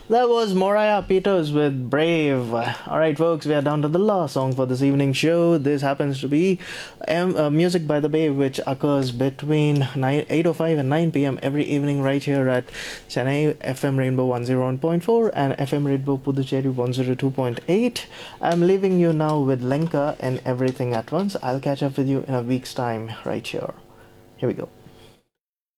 That was Moriah Peters with Brave. Alright, folks, we are down to the last song for this evening show. This happens to be music by the Bay, which occurs between 8:05 and 9 p.m. every evening right here at Chennai FM Rainbow 101.4 and FM Rainbow Puducherry 102.8. I'm leaving you now with Lenka and Everything at Once. I'll catch up with you in a week's time right here. Here we go.